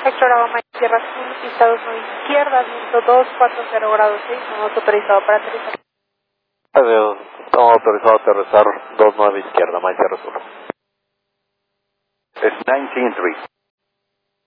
Héctor Abama, Tierra Azul, pista 29 izquierda, viento 240 grados 6, no autorizado para aterrizar. Adiós, estamos autorizados a aterrizar 29 izquierda, Mike Tierra Azul. It's 19-3.